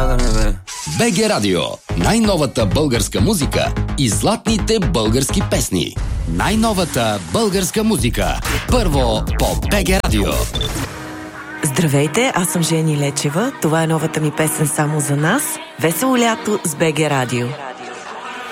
БГ Радио. Най-новата българска музика и златните български песни. Най-новата българска музика. Първо по БГ Радио. Здравейте, аз съм Жени Лечева. Това е новата ми песен "Само за нас". Весело лято с БГ Радио.